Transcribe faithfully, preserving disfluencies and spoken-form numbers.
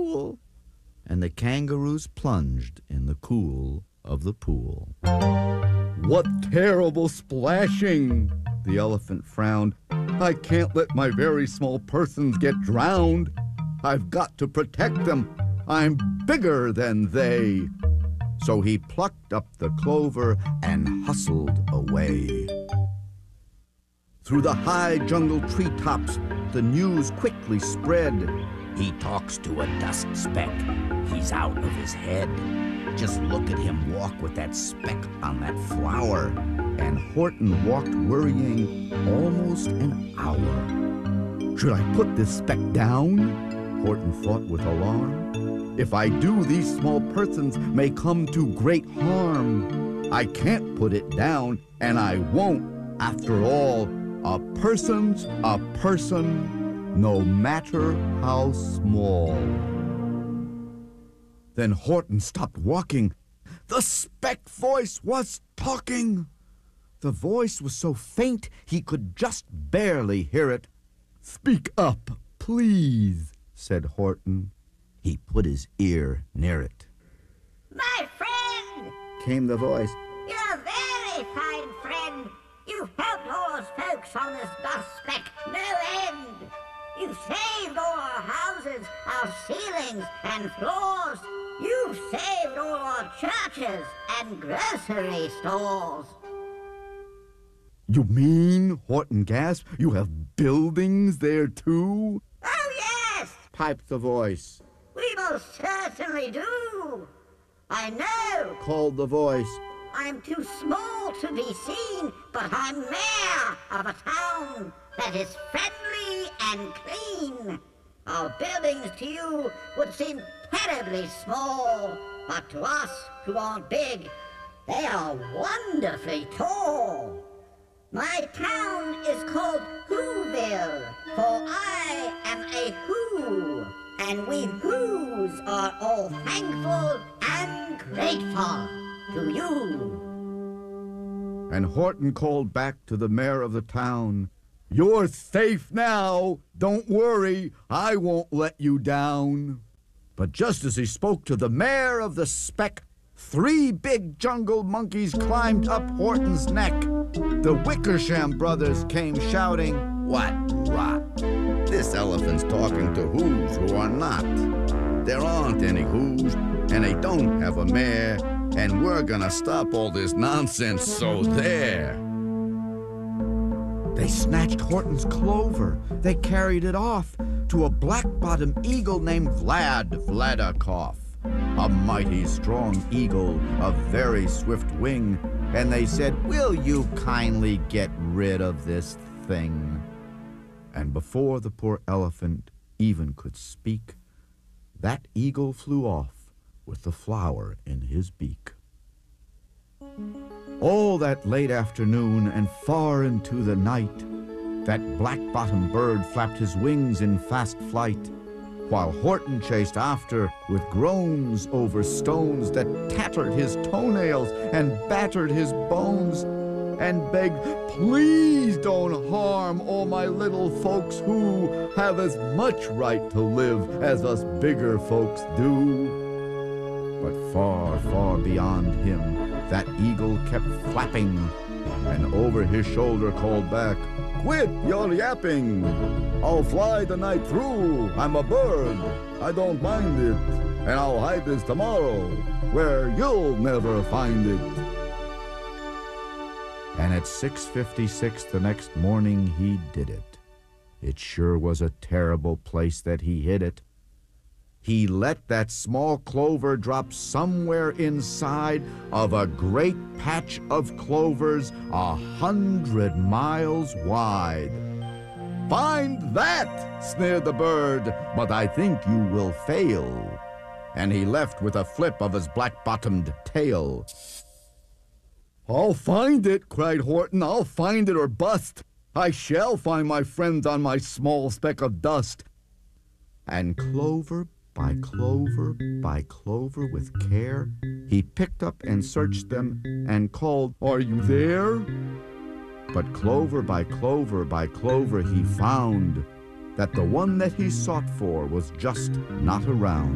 pool." And the kangaroos plunged in the cool of the pool. "What terrible splashing!" The elephant frowned. "I can't let my very small persons get drowned. I've got to protect them. I'm bigger than they." So he plucked up the clover and hustled away. Through the high jungle treetops, the news quickly spread. "He talks to a dust speck. He's out of his head. Just look at him walk with that speck on that flower." And Horton walked worrying almost an hour. "Should I put this speck down?" Horton thought with alarm. "If I do, these small persons may come to great harm. I can't put it down, and I won't. After all, a person's a person, no matter how small." Then Horton stopped walking. The speck voice was talking. The voice was so faint he could just barely hear it. "Speak up, please," said Horton. He put his ear near it. "My friend," came the voice. "you're a very fine friend. You've helped all us folks on this dust speck no end. You've saved all our houses, our ceilings and floors. You've saved all our churches and grocery stores." "You mean," Horton gasped, "you have buildings there too?" "Oh, yes," piped the voice. "we most certainly do. I know," called the voice. "I'm too small to be seen, but I'm mayor of a town that is friendly and clean. Our buildings to you would seem terribly small, but to us who aren't big, they are wonderfully tall. My town is called Whoville, for I am a Who, and we Whos are all thankful and grateful to you." And Horton called back to the mayor of the town, "You're safe now. Don't worry. I won't let you down." But just as he spoke to the mayor of the speck, three big jungle monkeys climbed up Horton's neck. The Wickersham brothers came shouting, "What rot! This elephant's talking to who's who are not. There aren't any who's, and they don't have a mayor, and we're gonna stop all this nonsense, so there." They snatched Horton's clover. They carried it off to a black-bottomed eagle named Vlad Vladikoff, a mighty strong eagle of very swift wing. And they said, "Will you kindly get rid of this thing?" And before the poor elephant even could speak, that eagle flew off with the flower in his beak. All that late afternoon and far into the night, that black-bottomed bird flapped his wings in fast flight, while Horton chased after with groans over stones that tattered his toenails and battered his bones, and begged, "Please don't harm all my little folks who have as much right to live as us bigger folks do." But far, far beyond him, that eagle kept flapping, and over his shoulder called back, "Quit your yapping! I'll fly the night through. I'm a bird. I don't mind it. And I'll hide this tomorrow, where you'll never find it." And at six fifty-six the next morning he did it. It sure was a terrible place that he hid it. He let that small clover drop somewhere inside of a great patch of clovers a hundred miles wide. "Find that!" sneered the bird, "but I think you will fail." And he left with a flip of his black-bottomed tail. "I'll find it," cried Horton. "I'll find it or bust. I shall find my friends on my small speck of dust." And clover by clover by clover with care, he picked up and searched them and called, "Are you there?" But clover by clover by clover he found that the one that he sought for was just not around.